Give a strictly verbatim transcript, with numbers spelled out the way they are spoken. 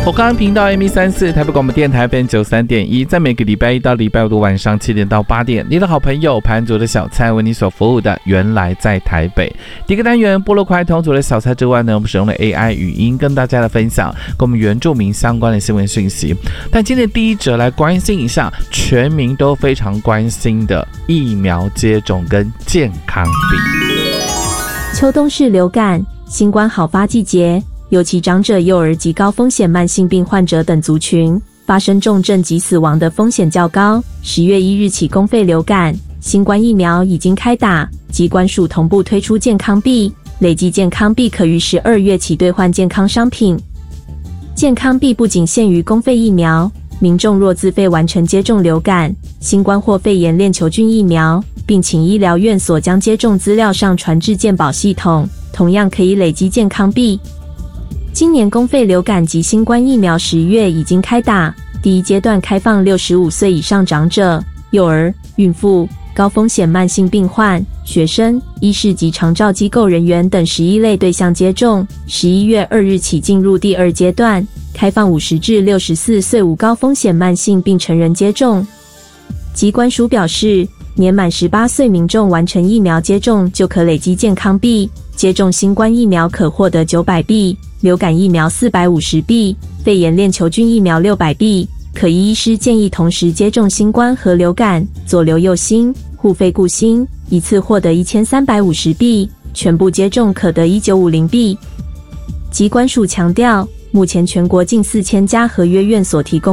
我刚刚频道 M 一三四 台北广播电台 F M 九三点一，在每个礼拜一到礼拜五的晚上七点到八点，你的好朋友盘主的小菜为你所服务的原来在台北。第一个单元部落快通组的小菜之外呢，我们使用了 A I 语音跟大家的分享跟我们原住民相关的新闻讯息。但今天第一则来关心一下全民都非常关心的疫苗接种跟健康比。 秋冬是流感、新冠好发季节，尤其长者、幼儿及高风险慢性病患者等族群，发生重症及死亡的风险较高。十月一日起，公费流感、新冠疫苗已经开打，疾管署同步推出健康币，累计健康币可于十二月起兑换健康商品。健康币不仅限于公费疫苗，民众若自费完成接种流感、新冠或肺炎链球菌疫苗，并请医疗院所将接种资料上传至健保系统，同样可以累积健康币。今年公费流感及新冠疫苗十月已经开打，第一阶段开放六十五岁以上长者、幼儿、孕妇、高风险慢性病患、学生、医事及长照机构人员等十一类对象接种。十一月二日起进入第二阶段，开放五十至六十四岁无高风险慢性病成人接种。疾管署表示，年满十八岁民众完成疫苗接种就可累积健康币，接种新冠疫苗可获得九百币，流感疫苗四百五十币，肺炎链球菌疫苗六百币。可依医师建议同时接种新冠和流感，左流右新，互费顾新，一次获得一千三百五十币，全部接种可得一千九百五十币。疾管署强调，目前全国近四千家合约院所提供